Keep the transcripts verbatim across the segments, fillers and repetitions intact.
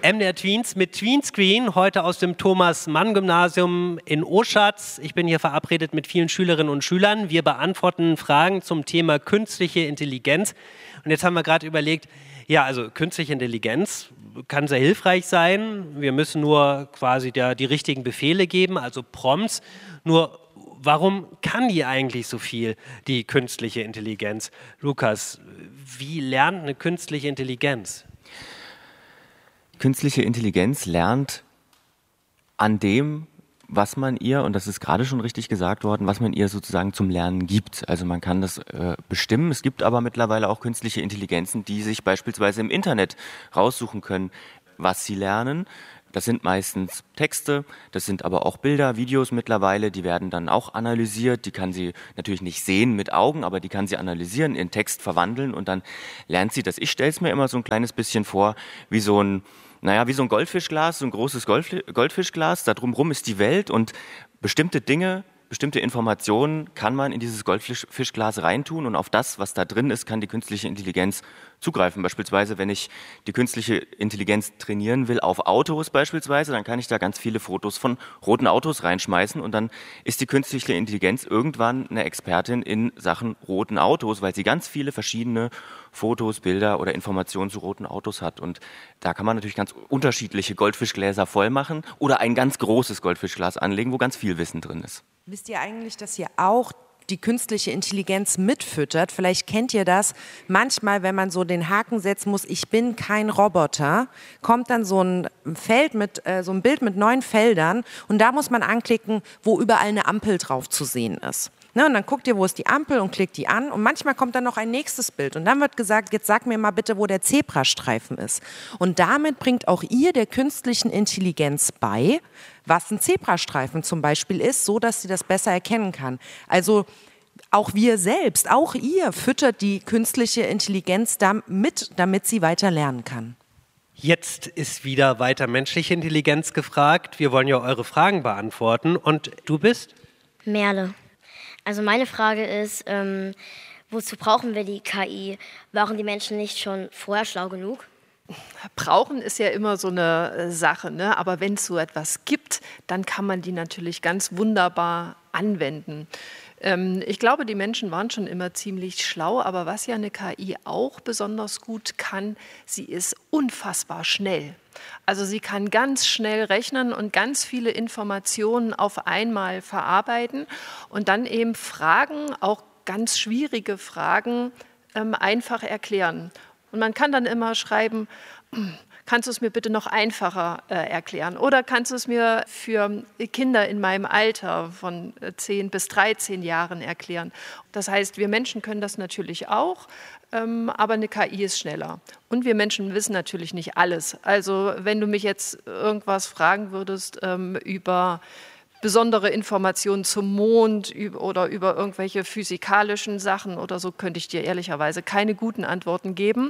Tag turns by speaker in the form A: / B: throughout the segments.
A: M D R Tweens mit Tweenscreen, heute aus dem Thomas-Mann-Gymnasium in Oschatz. Ich bin hier verabredet mit vielen Schülerinnen und Schülern. Wir beantworten Fragen zum Thema künstliche Intelligenz. Und jetzt haben wir gerade überlegt, ja, also künstliche Intelligenz kann sehr hilfreich sein. Wir müssen nur quasi der, die richtigen Befehle geben, also Prompts. Nur warum kann die eigentlich so viel, die künstliche Intelligenz? Lukas, wie lernt eine künstliche Intelligenz?
B: Künstliche Intelligenz lernt an dem, was man ihr, und das ist gerade schon richtig gesagt worden, was man ihr sozusagen zum Lernen gibt. Also man kann das äh, bestimmen. Es gibt aber mittlerweile auch künstliche Intelligenzen, die sich beispielsweise im Internet raussuchen können, was sie lernen. Das sind meistens Texte, das sind aber auch Bilder, Videos mittlerweile, die werden dann auch analysiert. Die kann sie natürlich nicht sehen mit Augen, aber die kann sie analysieren, in Text verwandeln und dann lernt sie das. Ich stelle es mir immer so ein kleines bisschen vor, wie so ein Naja, wie so ein Goldfischglas, so ein großes Goldf- Goldfischglas, da drumherum ist die Welt und bestimmte Dinge, bestimmte Informationen kann man in dieses Goldfischglas reintun und auf das, was da drin ist, kann die künstliche Intelligenz zugreifen. Beispielsweise, wenn ich die künstliche Intelligenz trainieren will auf Autos beispielsweise, dann kann ich da ganz viele Fotos von roten Autos reinschmeißen und dann ist die künstliche Intelligenz irgendwann eine Expertin in Sachen roten Autos, weil sie ganz viele verschiedene Fotos, Bilder oder Informationen zu roten Autos hat. Und da kann man natürlich ganz unterschiedliche Goldfischgläser voll machen oder ein ganz großes Goldfischglas anlegen, wo ganz viel Wissen drin ist.
C: Wisst ihr eigentlich, dass ihr auch die künstliche Intelligenz mitfüttert? Vielleicht kennt ihr das. Manchmal, wenn man so den Haken setzen muss, ich bin kein Roboter, kommt dann so ein Feld mit, äh, so ein Bild mit neun Feldern und da muss man anklicken, wo überall eine Ampel drauf zu sehen ist. Ne, und dann guckt ihr, wo ist die Ampel und klickt die an und manchmal kommt dann noch ein nächstes Bild und dann wird gesagt, jetzt sag mir mal bitte, wo der Zebrastreifen ist. Und damit bringt auch ihr der künstlichen Intelligenz bei, was ein Zebrastreifen zum Beispiel ist, so dass sie das besser erkennen kann. Also auch wir selbst, auch ihr füttert die künstliche Intelligenz damit, damit sie weiter lernen kann.
A: Jetzt ist wieder weiter menschliche Intelligenz gefragt. Wir wollen ja eure Fragen beantworten. Und du bist?
D: Merle. Also meine Frage ist, ähm, wozu brauchen wir die K I? Waren die Menschen nicht schon vorher schlau genug?
E: Brauchen ist ja immer so eine Sache, ne? Aber wenn es so etwas gibt, dann kann man die natürlich ganz wunderbar anwenden. Ähm, ich glaube, die Menschen waren schon immer ziemlich schlau, aber was ja eine K I auch besonders gut kann, sie ist unfassbar schnell. Also sie kann ganz schnell rechnen und ganz viele Informationen auf einmal verarbeiten und dann eben Fragen, auch ganz schwierige Fragen, ähm, einfach erklären. Und man kann dann immer schreiben, kannst du es mir bitte noch einfacher äh, erklären? Oder kannst du es mir für Kinder in meinem Alter von zehn bis dreizehn Jahren erklären? Das heißt, wir Menschen können das natürlich auch, ähm, aber eine K I ist schneller. Und wir Menschen wissen natürlich nicht alles. Also wenn du mich jetzt irgendwas fragen würdest ähm, über besondere Informationen zum Mond oder über irgendwelche physikalischen Sachen oder so, könnte ich dir ehrlicherweise keine guten Antworten geben.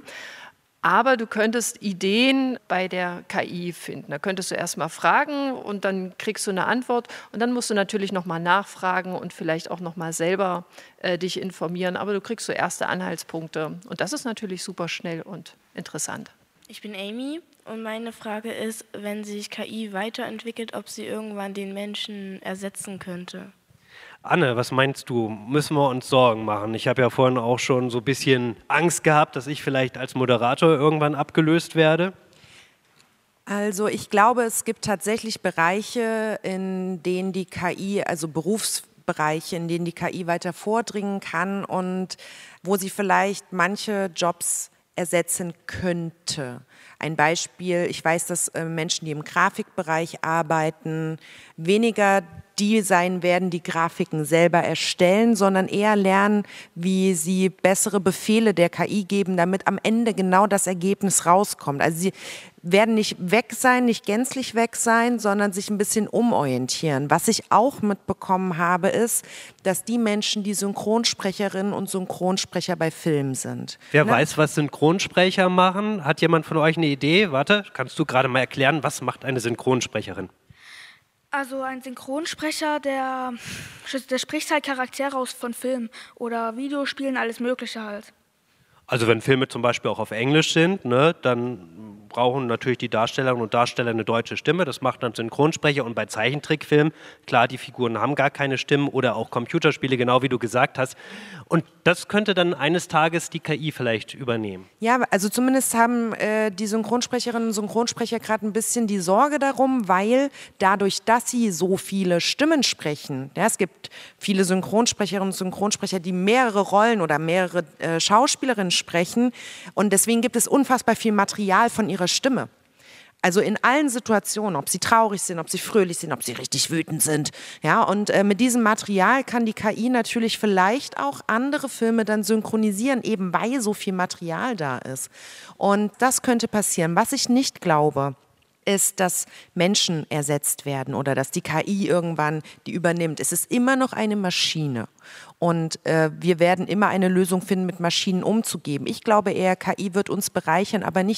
E: Aber du könntest Ideen bei der K I finden. Da könntest du erst mal fragen und dann kriegst du eine Antwort. Und dann musst du natürlich noch mal nachfragen und vielleicht auch noch mal selber äh, dich informieren. Aber du kriegst so erste Anhaltspunkte. Und das ist natürlich super schnell und interessant.
F: Ich bin Amy und meine Frage ist, wenn sich K I weiterentwickelt, ob sie irgendwann den Menschen ersetzen könnte.
A: Anne, was meinst du? Müssen wir uns Sorgen machen? Ich habe ja vorhin auch schon so ein bisschen Angst gehabt, dass ich vielleicht als Moderator irgendwann abgelöst werde.
C: Also ich glaube, es gibt tatsächlich Bereiche, in denen die K I, also Berufsbereiche, in denen die K I weiter vordringen kann und wo sie vielleicht manche Jobs ersetzen könnte. Ein Beispiel, ich weiß, dass äh, Menschen, die im Grafikbereich arbeiten, weniger die sein werden, die Grafiken selber erstellen, sondern eher lernen, wie sie bessere Befehle der K I geben, damit am Ende genau das Ergebnis rauskommt. Also sie werden nicht weg sein, nicht gänzlich weg sein, sondern sich ein bisschen umorientieren. Was ich auch mitbekommen habe, ist, dass die Menschen, die Synchronsprecherinnen und Synchronsprecher bei Filmen sind.
A: Wer
C: ne?
A: weiß, was Synchronsprecher machen? Hat jemand von euch eine Idee? Warte, kannst du gerade mal erklären, was macht eine Synchronsprecherin?
G: Also ein Synchronsprecher, der, der spricht halt Charaktere aus von Filmen oder Videospielen, alles Mögliche halt.
A: Also wenn Filme zum Beispiel auch auf Englisch sind, ne, dann brauchen natürlich die Darstellerinnen und Darsteller eine deutsche Stimme. Das macht dann Synchronsprecher. Und bei Zeichentrickfilmen, klar, die Figuren haben gar keine Stimmen oder auch Computerspiele, genau wie du gesagt hast. Und das könnte dann eines Tages die K I vielleicht übernehmen.
C: Ja, also zumindest haben äh, die Synchronsprecherinnen und Synchronsprecher gerade ein bisschen die Sorge darum, weil dadurch, dass sie so viele Stimmen sprechen, ja, es gibt viele Synchronsprecherinnen und Synchronsprecher, die mehrere Rollen oder mehrere äh, Schauspielerinnen sprechen und deswegen gibt es unfassbar viel Material von ihrer Stimme. Also in allen Situationen, ob sie traurig sind, ob sie fröhlich sind, ob sie richtig wütend sind. Ja, und äh, mit diesem Material kann die K I natürlich vielleicht auch andere Filme dann synchronisieren, eben weil so viel Material da ist. Und das könnte passieren. Was ich nicht glaube, ist, dass Menschen ersetzt werden oder dass die K I irgendwann die übernimmt. Es ist immer noch eine Maschine. Und äh, wir werden immer eine Lösung finden, mit Maschinen umzugehen. Ich glaube eher, K I wird uns bereichern, aber nicht